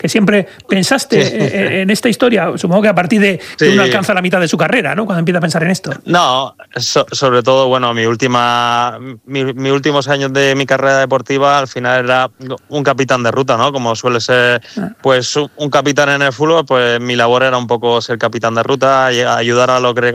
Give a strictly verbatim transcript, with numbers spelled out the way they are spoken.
que siempre pensaste Sí. en, en esta historia, supongo que a partir de que Sí. uno alcanza la mitad de su carrera, ¿no? Cuando empieza a pensar en esto. No, so- sobre todo, bueno, mi última, mi, mis últimos años de mi carrera deportiva al final era un capitán de ruta, ¿no? Como suele ser, pues un, un capitán en el fútbol, pues mi labor era un poco ser capitán de ruta y ayudar a los